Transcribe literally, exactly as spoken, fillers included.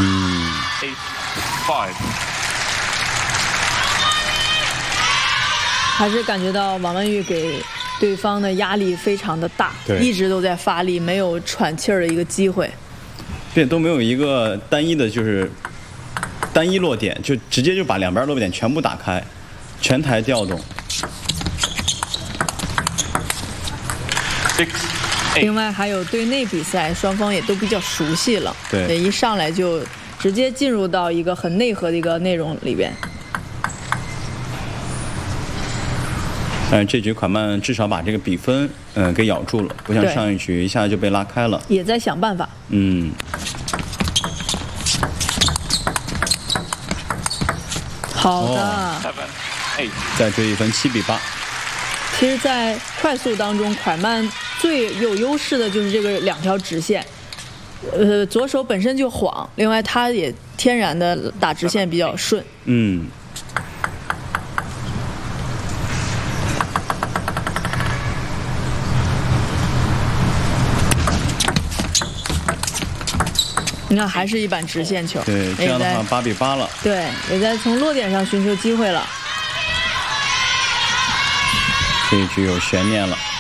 嗯。 Eight, five。 还是感觉到王曼玉给对方的压力非常的大，一直都在发力，没有喘气儿的一个机会， 并都没有一个单一的，就是单一落点，就直接就把两边落点全部打开，全台调动。 另外还有队内比赛，双方也都比较熟悉了， 对， 一上来就直接进入到一个很内核的一个内容里边。 但是这局款曼至少把这个比分嗯、呃、给咬住了，不像上一局一下就被拉开了。 也在想办法。 嗯。 好的。 哦、再追一分，七比八。 其实，在快速当中，款曼最有优势的就是这个两条直线。呃，左手本身就晃，另外他也天然的打直线比较顺。 嗯。 你看，还是一板直线球。 对，这样的话八比八了。 对，也在从落点上寻求机会了。 这一局有悬念了。